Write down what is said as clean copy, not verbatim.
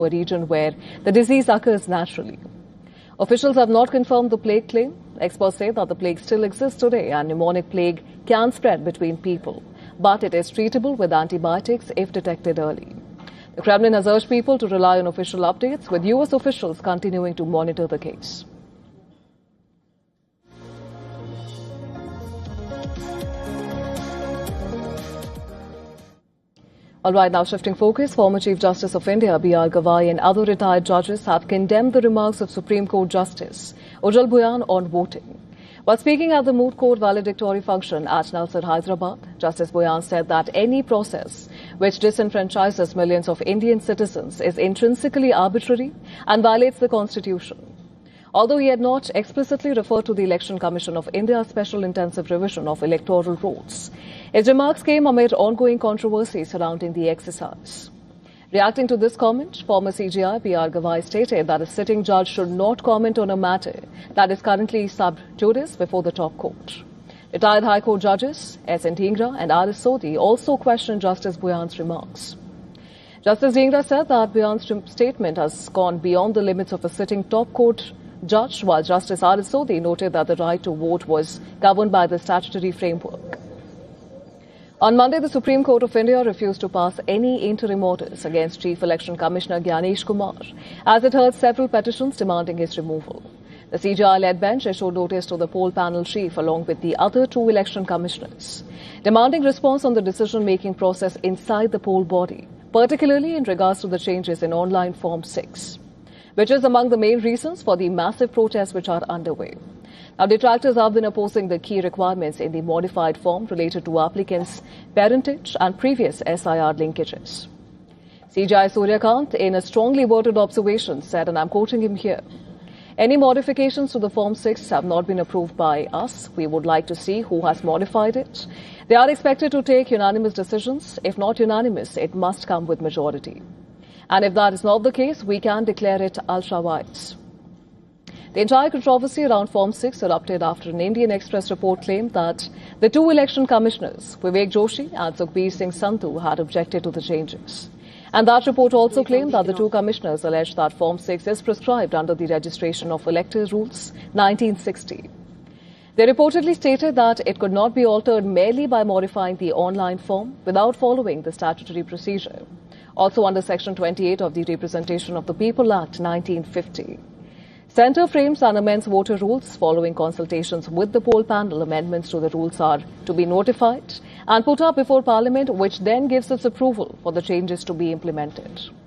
a region where the disease occurs naturally. Officials have not confirmed the plague claim. Experts say that the plague still exists today and pneumonic plague can spread between people, but it is treatable with antibiotics if detected early. The Kremlin has urged people to rely on official updates, with US officials continuing to monitor the case. All right, now shifting focus, former Chief Justice of India, B.R. Gavai, and other retired judges have condemned the remarks of Supreme Court Justice Ujjwal Bhuyan on voting. While speaking at the moot court valedictory function at Nalsar, Hyderabad, Justice Bhuyan said that any process which disenfranchises millions of Indian citizens is intrinsically arbitrary and violates the Constitution. Although he had not explicitly referred to the Election Commission of India's special intensive revision of electoral rolls, his remarks came amid ongoing controversy surrounding the exercise. Reacting to this comment, former CJI B.R. Gavai stated that a sitting judge should not comment on a matter that is currently sub judice before the top court. Retired High Court judges S.N. Dhingra and R.S. Sodhi also questioned Justice Bhuyan's remarks. Justice Dhingra said that Bhuyan's statement has gone beyond the limits of a sitting top court judge, while Justice R.S. Sodhi noted that the right to vote was governed by the statutory framework. On Monday, the Supreme Court of India refused to pass any interim orders against Chief Election Commissioner Gyanesh Kumar, as it heard several petitions demanding his removal. The CJI-led bench issued notice to the poll panel chief along with the other two election commissioners, demanding response on the decision-making process inside the poll body, particularly in regards to the changes in online Form 6, which is among the main reasons for the massive protests which are underway. Now, detractors have been opposing the key requirements in the modified form related to applicants' parentage and previous SIR linkages. CJI Suryakant, in a strongly worded observation, said, and I'm quoting him here, "Any modifications to the Form 6 have not been approved by us. We would like to see who has modified it. They are expected to take unanimous decisions. If not unanimous, it must come with majority. And if that is not the case, we can declare it ultra-vires." The entire controversy around Form 6 erupted after an Indian Express report claimed that the two election commissioners, Vivek Joshi and Sukhbir Singh Sandhu, had objected to the changes. And that report also claimed that the two commissioners alleged that Form 6 is prescribed under the Registration of Electors Rules 1960. They reportedly stated that it could not be altered merely by modifying the online form without following the statutory procedure, also under Section 28 of the Representation of the People Act 1950. Centre frames and amends voter rules following consultations with the poll panel. Amendments to the rules are to be notified and put up before Parliament, which then gives its approval for the changes to be implemented.